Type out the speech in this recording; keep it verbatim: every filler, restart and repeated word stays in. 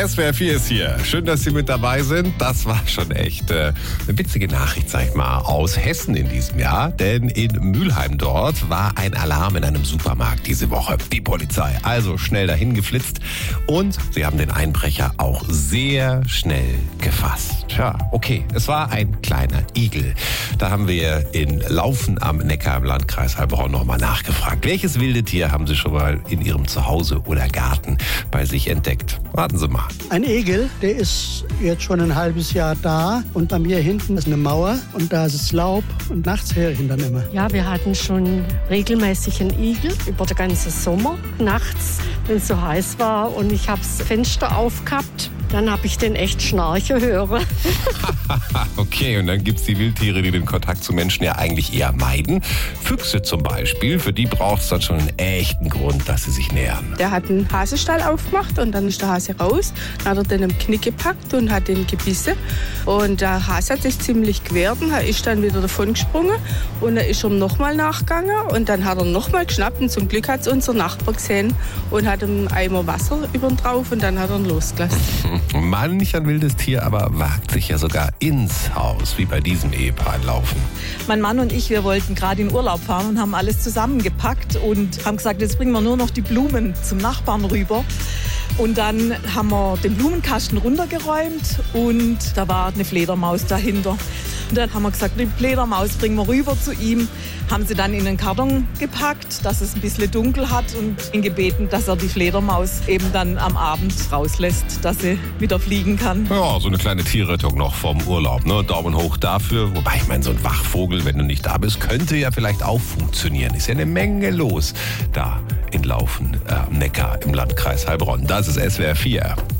S W R vier ist hier. Schön, dass Sie mit dabei sind. Das war schon echt äh, eine witzige Nachricht, sag ich mal, aus Hessen in diesem Jahr. Denn in Mülheim dort war ein Alarm in einem Supermarkt diese Woche. Die Polizei also schnell dahin geflitzt und sie haben den Einbrecher auch sehr schnell gefasst. Tja, okay, es war ein kleiner Igel. Da haben wir in Laufen am Neckar im Landkreis Heilbronn nochmal nachgefragt. Welches wilde Tier haben Sie schon mal in Ihrem Zuhause oder Garten bei sich entdeckt? Warten Sie mal. Ein Igel, der ist jetzt schon ein halbes Jahr da und bei mir hinten ist eine Mauer und da ist es Laub und nachts höre ich ihn dann immer. Ja, wir hatten schon regelmäßig einen Igel über den ganzen Sommer. Nachts, wenn es so heiß war und ich habe das Fenster aufgehabt, dann habe ich den echt schnarchen hören. Okay, und dann gibt es die Wildtiere, die den Kontakt zu Menschen ja eigentlich eher meiden. Füchse zum Beispiel, für die braucht es dann schon einen echten Grund, dass sie sich nähern. Der hat einen Hasestall aufgemacht und dann ist der Hase raus. Dann hat er den im Knick gepackt und hat den gebissen. Und der Hase hat sich ziemlich gewehrt und er ist dann wieder davon gesprungen. Und er ist ihm nochmal nachgegangen und dann hat er nochmal geschnappt. Und zum Glück hat es unser Nachbar gesehen und hat einen Eimer Wasser über ihn drauf und dann hat er ihn losgelassen. Manch ein wildes Tier aber wagt sich ja sogar ins Haus, wie bei diesem Ehepaar in Laufen. Mein Mann und ich, wir wollten gerade in Urlaub fahren und haben alles zusammengepackt und haben gesagt, jetzt bringen wir nur noch die Blumen zum Nachbarn rüber. Und dann haben wir den Blumenkasten runtergeräumt und da war eine Fledermaus dahinter. Und dann haben wir gesagt, die Fledermaus bringen wir rüber zu ihm. Haben sie dann in den Karton gepackt, dass es ein bisschen dunkel hat und ihn gebeten, dass er die Fledermaus eben dann am Abend rauslässt, dass sie wieder fliegen kann. Ja, so eine kleine Tierrettung noch vom Urlaub, ne? Daumen hoch dafür. Wobei, ich meine, so ein Wachvogel, wenn du nicht da bist, könnte ja vielleicht auch funktionieren. Ist ja eine Menge los da in Laufen äh, am Neckar im Landkreis Heilbronn. Das ist S W R vier.